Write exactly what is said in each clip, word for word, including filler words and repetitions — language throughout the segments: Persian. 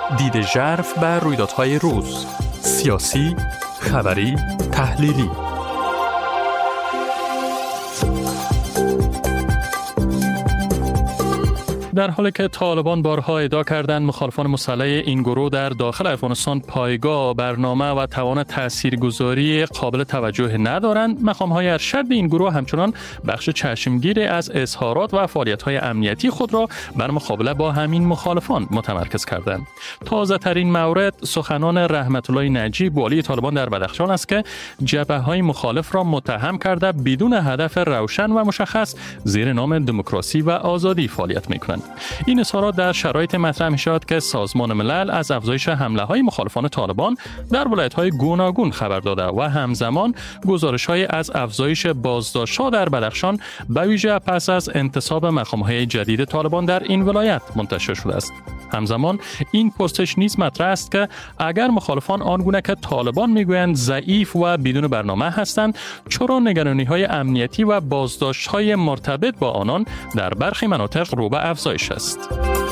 دید ژرف بر رویدادهای روز، سیاسی، خبری، تحلیلی. در حالی که طالبان بارها ادعا کردند مخالفان مسلح این گروه در داخل افغانستان پایگاه، برنامه و توان تاثیرگذاری قابل توجه ندارند، مقام‌های ارشد این گروه همچنان بخش چشمگیر از اظهارات و فعالیت‌های امنیتی خود را بر مقابله با همین مخالفان متمرکز کردند. تازه‌ترین مورد سخنان رحمت الله نجیب والی طالبان در بدخشان است که جبهه‌های مخالف را متهم کرده بدون هدف روشن و مشخص زیر نام دموکراسی و آزادی فعالیت می‌کنند. این اظهارات در شرایط مطرح می‌شود که سازمان ملل از افزایش حمله‌های مخالفان طالبان در ولایت‌های گوناگون خبر داده و همزمان گزارش‌های از افزایش بازداشت‌ها در بدخشان به ویژه پس از انتصاب مقام‌های جدید طالبان در این ولایت منتشر شده است. همزمان این پرسش نیز مطرح است که اگر مخالفان آنگونه که طالبان میگویند ضعیف و بدون برنامه هستند، چرا نگرانی‌های امنیتی و بازداشت‌های مرتبط با آنان در برخی مناطق رو به افزایش است؟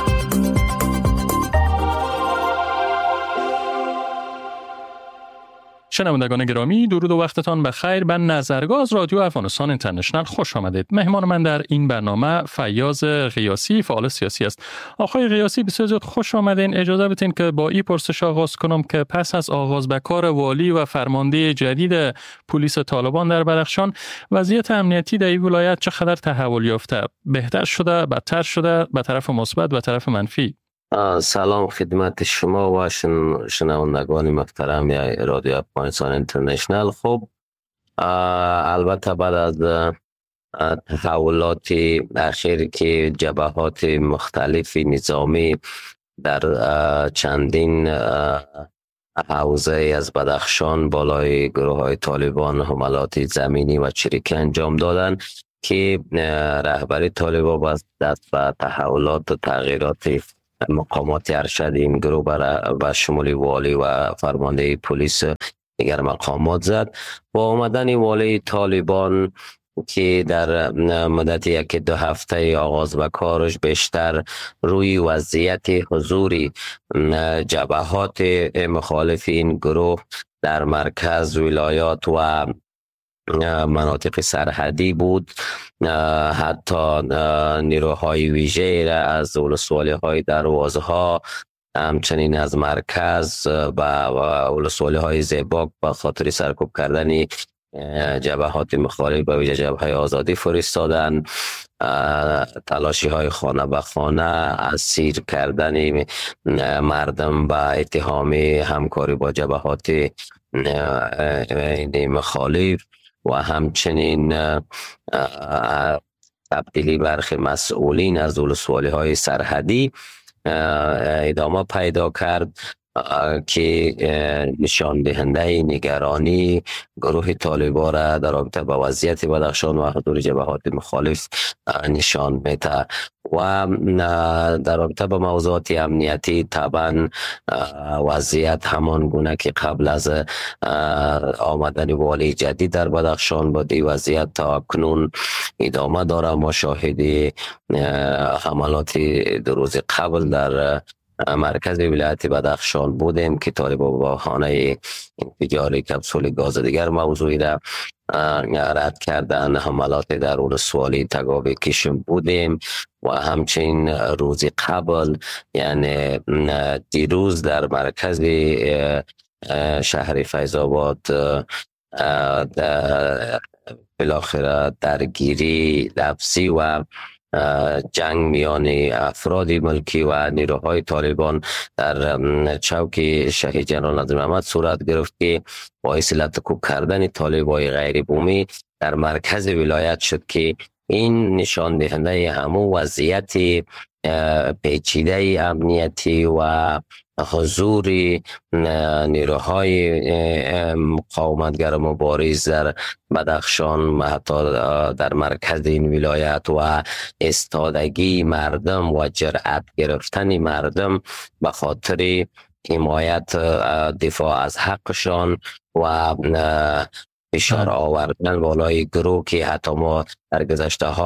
شنوندگان گرامی، درود و وقتتان بخیر. به نظرگاه از رادیو افغانستان اینترنشنال خوش آمدید. مهمان من در این برنامه فیاض غیاثی، فعال سیاسی است. آقای غیاثی، بسیار زیاد خوش آمدین. اجازه بدین که با این پرسش آغاز کنم که پس از آغاز به کار والی و فرمانده جدید پلیس طالبان در بدخشان، وضعیت امنیتی در این ولایت چقدر تحول یافته؟ بهتر شده، بدتر شده، به طرف مثبت و طرف منفی؟ سلام خدمت شما و شنوندگان محترم رادیو افغانستان اینترنشنال. خب البته بعد از تحولات اخیر که جبهات مختلف نظامی در چندین حوزه از بدخشان بالای گروه های طالبان حملات زمینی و چریکی انجام دادن که رهبری طالبان با دست به تحولات و تغییرات مقامات ارشد این گروه به شمول والی و فرمانده پلیس دیگر مقامات زد. با آمدن والی طالبان که در مدت یک دو هفته آغاز به کارش بیشتر روی وضعیت حضوری جبهات مخالف این گروه در مرکز ولایات و مناطق سرحدی بود، حتی نیروهای ویژه را از ولسوالی های دروازه ها، همچنین از مرکز و ولسوالی های زیباک به خاطر سرکوب کردن جبهات مخالف به ویژه جبهه آزادی فرستادن. تلاشی های خانه به خانه، اسیر کردن مردم به اتهام همکاری با جبهات مخالف و همچنین تبدیلی برخی مسئولین از ولسوالی های سرحدی ادامه پیدا کرد که نشان دهنده نگرانی گروه طالبان را در رابطه با وضعیت بدخشان و حضور جبهات مخالف نشان میده. و در رابطه با موضوعات امنیتی طبعا وضعیت همان گونه که قبل از آمدن والی جدید در بدخشان بود، وضعیت تا اکنون ادامه داره. ما شاهد حملات دو روز قبل در مرکز ولایت بدخشان بودیم که طالبان با خانه انفجار کپسول گاز دیگر موضوعی را رد کردن. حملات در ولسوالی تگاوی کشم بودیم و همچنین روز قبل یعنی دیروز در مرکز شهر فیض آباد بالاخره درگیری لفظی و جنگ میان افراد ملکی و نیروهای طالبان در چوک شهید جنرال نادر محمد صورت گرفت که باعث لطکوب کردن طالبای غیر بومی در مرکز ولایت شد که این نشان دهنده همون وضعیت پیچیده امنیتی و حضور نیروهای مقاومتگر مبارز در بدخشان، حتی در مرکز این ولایت، و استادگی مردم و جرأت گرفتن مردم به خاطر حمایت دفاع از حقشان و فشار آوردن بالای گروه که حتی ما در گذشته ها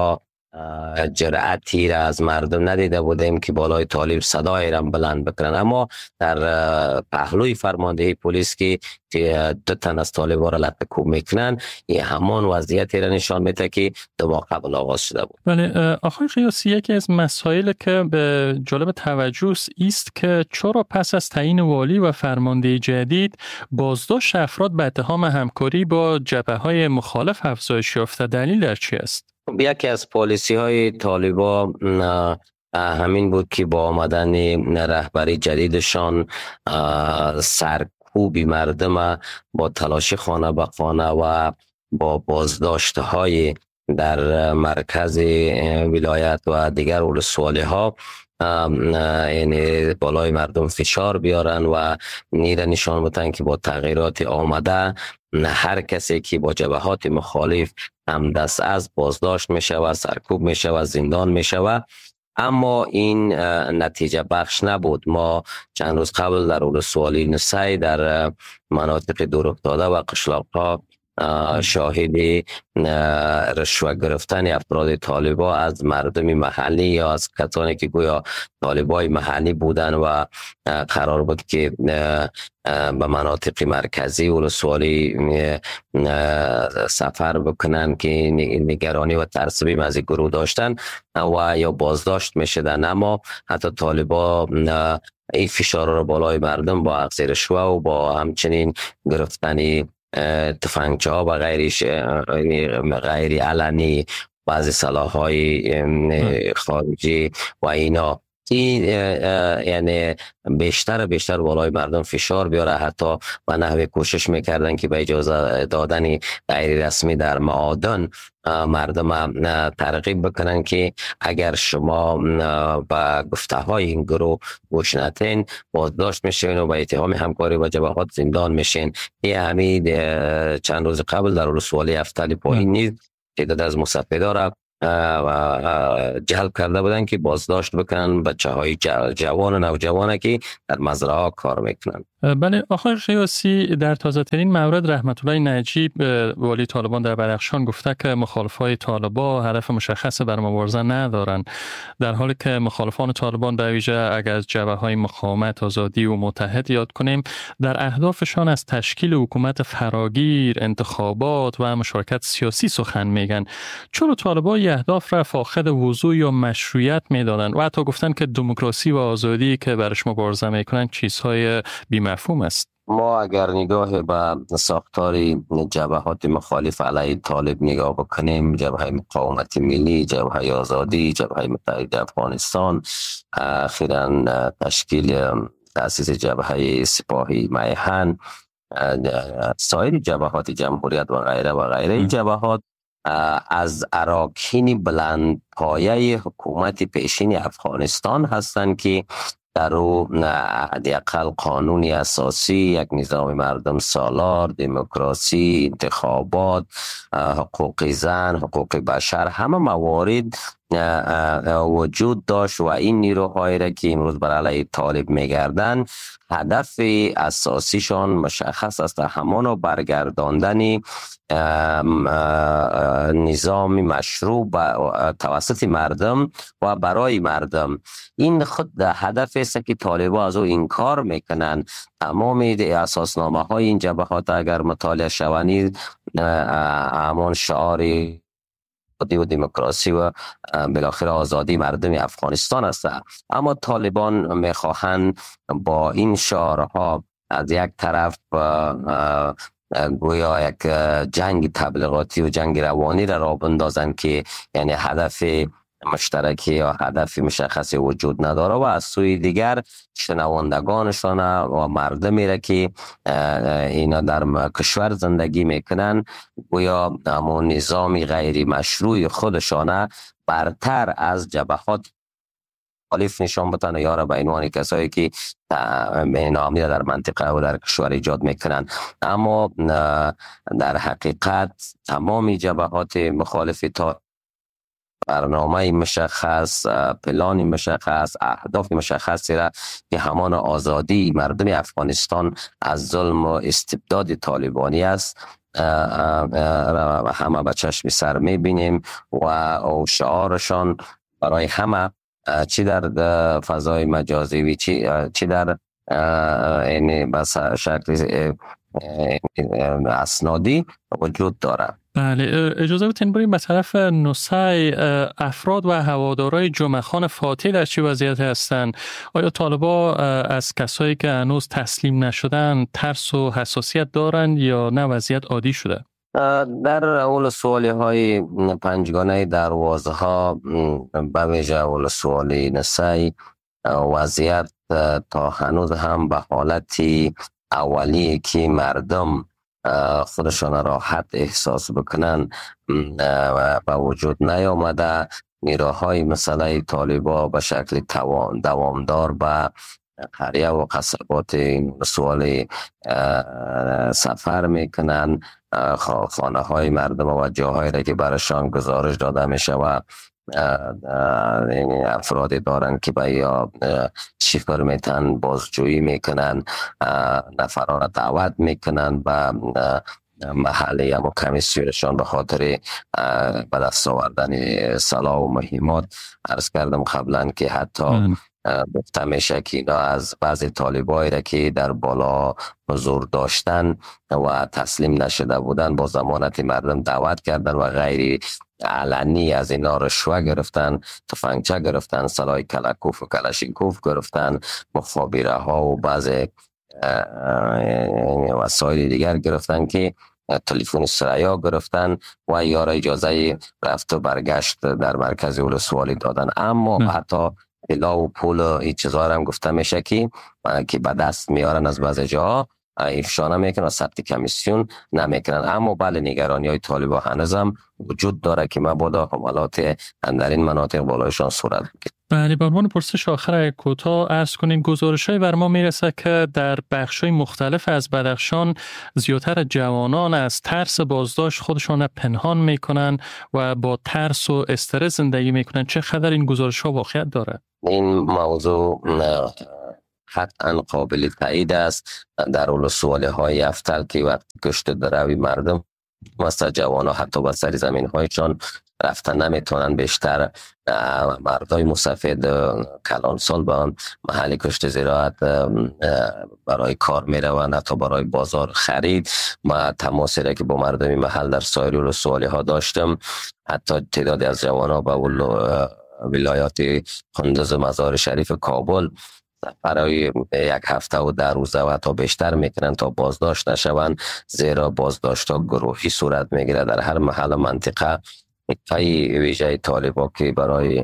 جرأتی را از مردم ندیده بودیم که بالای طالب صدای را بلند بکنن. اما در پهلوی فرماندهی پلیس که دو تن از طالبا را لطمه کوب میکنن، این همان وضعیتی را نشان میده که دو ماه قبل آغاز شده بود. بله آقای قیاسی، یکی از مسائل که به جالب توجه است که چرا پس از تعیین والی و فرمانده جدید بازداشت افراد به اتهام همکاری با جبهه‌های مخالف افزایش یافته؟ دلیل در چی است؟ یکی از پالیسی های طالبا همین بود که با آمدن رهبری جدیدشان سرکوبی مردم با تلاش خانه به خانه و با بازداشت های در مرکز ولایت و دیگر ولسوالی ها یعنی بالای مردم فشار بیارن و نیره نشان بدن که با تغییرات آمده هر کسی که با جبهات مخالف هم دست از بازداشت میشه و سرکوب میشه و زندان میشه. و اما این نتیجه بخش نبود. ما چند روز قبل در ولسوالی نسای در مناطق دور افتاده و قشلاق‌ها شاهد رشوه گرفتن افراد طالبا از مردم محلی یا از کسانی که گویا طالبای محلی بودن و قرار بود که به مناطق مرکزی ولسوالی سفر بکنن که نگرانی و ترسبیم از این گروه داشتن و یا بازداشت میشدن. اما حتی طالبا این فشار را بالای مردم با اخذ رشوه و با همچنین گرفتن تفنگچه ها و غیرش غیر علنی بعضی سلاح‌های خارجی و اینا این یعنی بیشتر بیشتر بالای مردم فشار بیاره. حتی و نحوه کوشش میکردن که به اجازه دادن غیر رسمی در معادن مردم ترغیب بکنن که اگر شما با گفته های این گروه گوش ندین بازداشت میشین و با اتهام همکاری با جبهات زندان میشین. این همین چند روز قبل در ولسوالی افتالی پایین نیز تعداد از مصفدا را جلب کرده بودن که بازداشت بکنن بچه های جوان و نوجوانه که در مزرعه ها کار میکنن. بله آقای قیاسی، در تازه ترین مورد رحمت الله نجیب والی طالبان در بدخشان گفته که مخالفای طالبان هدف مشخص بر مبارزه ندارند، در حالی که مخالفان طالبان به ویژه اگر از جبهه‌های مقاومت آزادی و متحد یاد کنیم در اهدافشان از تشکیل حکومت فراگیر، انتخابات و مشارکت سیاسی سخن میگن. چرا طالبان این اهداف را فاقد وضوح یا مشروعیت میدادن و حتی گفتن که دموکراسی و آزادی که برش مبارزه میکنن چیزهای بی‌مفهوم است؟ ما اگر نگاه به ساختار جبهات مخالف علیه طالب نگاه بکنیم، جبهه مقاومت ملی، جبهه آزادی، جبهه متحد افغانستان، اخیراً تشکیل تأسیس جبهه سپاهی میهن، سایر جبهات جمهوریت و غیره و غیره، این جبهات از اراکین بلند پایه حکومت پیشین افغانستان هستند که در او حداقل قانونی اساسی، یک نظام مردم سالار، دموکراسی، انتخابات، حقوق زن، حقوق بشر، همه موارد وجود داشت و این نیروهایی را که امروز بر علیه طالب میگردن هدف اساسیشان مشخص است، همان برگرداندن نظام مشروع توسط مردم و برای مردم. این خود هدف است که طالبان از او انکار میکنن. تمام اساسنامه های این جبهات اگر مطالعه شوند همان شعاری و دموکراسی و بالاخره آزادی مردم افغانستان است. اما طالبان میخواهند با این شعارها از یک طرف گویا یک جنگ تبلیغاتی و جنگ روانی را راه بندازند که یعنی هدف مشترکی یا هدف مشخصی وجود نداره و از سوی دیگر شنوندگانشان و مردمی را که اینا در کشور زندگی میکنن گویا همون نظام غیر مشروع خودشان برتر از جبهات مخالف نشان بدن یا را به عنوان کسایی که ناامنی در منطقه و در کشور ایجاد میکنن. اما در حقیقت تمام جبهات مخالف تا برنامه مشخص، پلان مشخص، اهداف مشخصی را که همان آزادی مردم افغانستان از ظلم و استبداد طالبانی است همه به چشم سر میبینیم و شعارشان برای همه چی در فضای مجازی و چی چی در این بس شکل اسنادی وجود داره. بله، اجازه بدین بریم به طرف نوسای. افراد و هوادارای جمعه خان فاتح در چه وضعیت هستند؟ آیا طالبا از کسایی که هنوز تسلیم نشدن ترس و حساسیت دارند یا نه وضعیت عادی شده؟ در اول سوالی های پنجگانه دروازه ها به ویژه اول سوالی نسای وضعیت تا هنوز هم به حالتی اولی که مردم خودشان راحت احساس بکنن و وجود نیامده. نیروهای مسئله طالبا به شکل دوامدار به قریه و قصبات سوال سفر میکنن. خانه های مردم و جاهایی را که برشان گزارش داده میشه و افرادی دارن که به یا شیفر میتن بازجویی میکنن، نفران را دعوت میکنن به محله یا کمیسیونشان به خاطر به دست آوردن سلاح و مهمات. عرض کردم قبلا که حتی گفته میشه که اینا از بعضی طالبایی را که در بالا حضور داشتن و تسلیم نشده بودن با ضمانت مردم دعوت کردن و غیر علنی از اینا رشوه گرفتن، تفنگچه گرفتن، سلاح کلاکوف و کلاشینکوف گرفتن، مخابره ها و بعضی وسایل دیگر گرفتن که تلفن سریا گرفتن و یا را اجازه رفت و برگشت در مرکز ولسوالی دادن. اما م. حتی پلا و پول و این چیزها هم گفته میشه که که به دست میارن از بعضی جاها افشا نمیکنن و ثبت کمیسیون نمیکنن. اما بله نگرانی های طالبا هنوز هم وجود داره که مبادا حملات در این مناطق بالایشان صورت بگیرد. بله، به عنوان پرسش آخر کوتاه عرض کنیم گزارش‌های بر ما میرسه که در بخش‌های مختلف از بدخشان زیادتر جوانان از ترس بازداشت خودشان پنهان میکنن و با ترس و استرس زندگی میکنن. چه خبر این گزارش‌ها واقعیت داره؟ این موضوع قطعا قابل تایید است. در ولسوالی های افتل که وقت کشت دروی مردم مثل جوان ها حتی به سر زمین هایشان رفتن نمیتونن. بیشتر مردای مسافد کلان سال به آن محل کشت زراعت برای کار میروند، حتی برای بازار خرید. ما تماسی را که با مردم محل در سایر ولسوالی ها داشتم، حتی تعدادی از جوان ها به ولایات قندوز مزار شریف کابل برای یک هفته و در روزه و تا بیشتر میکنن تا بازداشت نشوند، زیرا بازداشت ها گروهی صورت میگیره در هر محل منطقه. پای ویژه طالبا که برای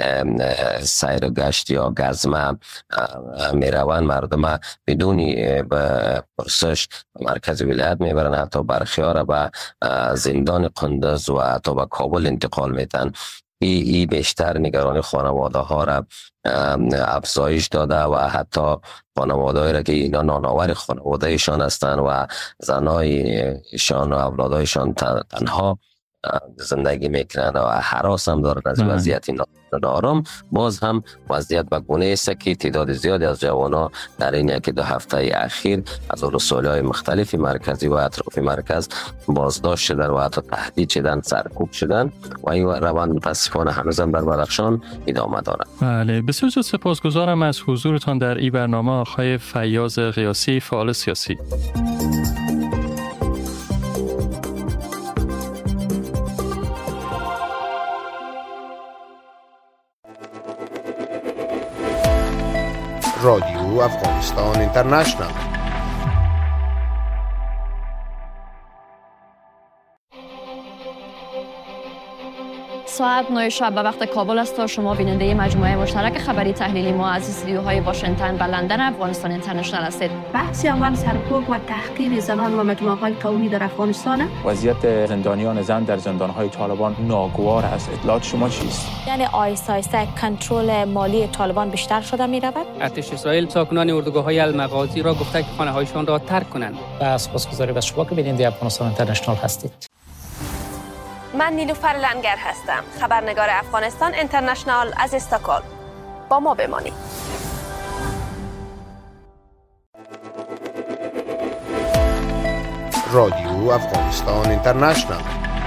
سیر و گشت یا گزمه میروند، مردم بدون پرسش مرکز ولایت میبرن، حتی برخی ها را به زندان قندوز و حتی به کابل انتقال میتن. ای, ای بیشتر نگرانی خانواده ها را افزایش داده و حتی خانواده ها را که اینا نانآور خانواده ایشان هستند و زنای ایشان و اولادایشان تنها زندگی میکنند و هراس هم دارند از وضعیت نارام. باز هم وضعیت به گونه است که تعداد زیادی از جوانان در این یکی دو هفته اخیر از ولسوالی های مختلفی مرکزی و اطراف مرکز بازداشت شدن و حتی تهدید شدن، سرکوب شدن و این روند متاسفانه هنوزم در بدخشان ادامه دارد. بله، بسیار سپاسگزارم از حضورتان در این برنامه آقای فیاض قیاسی، فعال سیاسی. رادیو افغانستان اینترنشنال. ساعت نه شب به وقت کابل است و شما بیننده مجموعه مشترک خبری تحلیلی ما از استودیوهای واشنگتن و لندن افغانستان اینترنشنال هستید. بحث اول سرکوب و تحقیر زنان و مجموعه‌های قومی در افغانستان. وضعیت زندانیان زن در زندان‌های طالبان ناگوار است. اطلاعات شما چیست؟ یعنی آیسته آیسته کنترل مالی طالبان بیشتر شده می‌رود. ارتش اسرائیل ساکنان اردوگاه‌های المغازی را گفته که خانه‌هایشان را ترک کنند. و سپاسگزاری از شما که بیننده افغانستان اینترنشنال هستید. من نیلوفر لنگر هستم، خبرنگار افغانستان اینترنشنال از استکهلم. با ما بمانید. رادیو افغانستان اینترنشنال.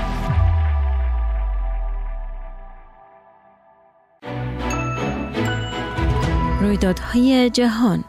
رویدادهای جهان.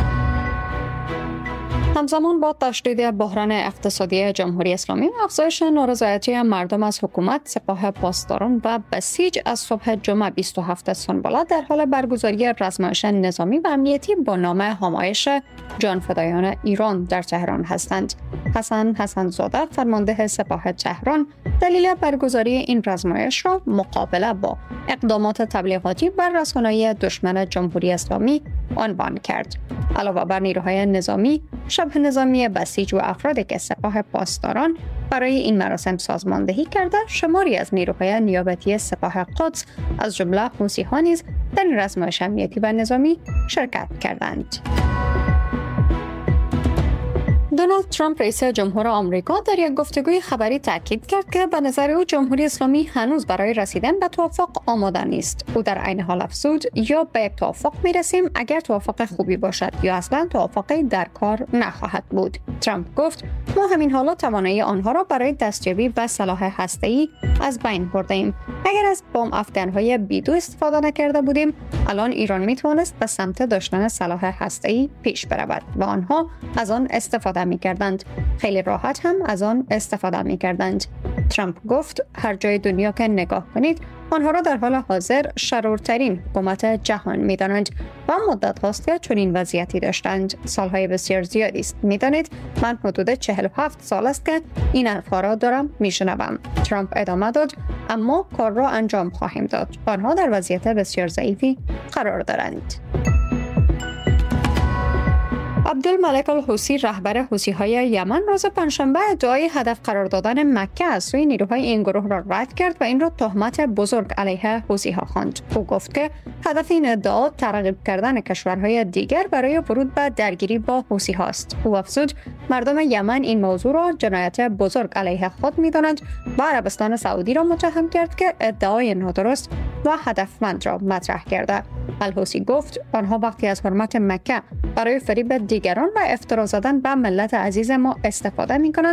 همزمان با تشدید بحران اقتصادی جمهوری اسلامی و افزایش نارضایتی مردم از حکومت، سپاه پاسداران و بسیج از صبح جمعه بیست و هفتم سنباله در حال برگزاری رزمایش نظامی و امنیتی با نام همایش جانفدایان ایران در تهران هستند. حسن حسن زاده، فرمانده سپاه تهران، دلیل برگزاری این رزمایش را مقابله با اقدامات تبلیغاتی و رسانه‌ای دشمن جمهوری اسلامی عنوان کرد. علاوه بر نیروهای نظامی، شبه نظامی بسیج و افرادی که سپاه پاسداران برای این مراسم سازماندهی کرده، شماری از نیروهای نیابتی سپاه قدس از جمله حوثی‌ها نیز در این رزمایش امنیتی و نظامی شرکت کردند. دونالد ترامپ رئیس جمهور آمریکا در یک گفتگوی خبری تاکید کرد که به نظر او جمهوری اسلامی هنوز برای رسیدن به توافق آماده نیست. او در عین حال افزود یا به یک توافق میرسیم اگر توافق خوبی باشد یا اصلا توافقی در کار نخواهد بود. ترامپ گفت ما همین حالا توانایی آنها را برای دستیابی به سلاح هسته‌ای از بین برده ایم. اگر از بمب افکن‌های بیدو استفاده نکرده بودیم، الان ایران میتوانست به سمت داشتن سلاح هسته‌ای پیش برود و آنها از آن استفاده می‌کردند. خیلی راحت هم از آن استفاده می‌کردند. ترامپ گفت هر جای دنیا که نگاه کنید آنها را در حال حاضر شرورترین حکومت جهان می‌دانند و مدت هاست که چنین وضعیتی داشتند. سالهای بسیار زیادی است. می‌دانید من حدود چهل و هفت سال است که این حرف‌ها را دارم می‌شنوم. ترامپ ادامه داد اما کار را انجام خواهیم داد. آنها در وضعیت بسیار ضعیفی قرار دارند. عبدالملک الحوثی، رهبر حوثی‌های یمن، روز پنجشنبه ادعای هدف قرار دادن مکه از سوی نیروهای این گروه را رد کرد و این را تهمت بزرگ علیه حوثی‌ها خواند. او گفت که هدف این ادعا ترغیب کردن کشورهای دیگر برای ورود به درگیری با حوثی‌ها است. او افزود مردم یمن این موضوع را جنایت بزرگ علیه خود می‌دانند و عربستان سعودی را متهم کرد که ادعای نادرست و هدفمند را مطرح کرده. الحوثی گفت آنها وقتی از حرمت مکه برای فریب دیگران و افترا زدن به ملت عزیز ما استفاده می‌کنند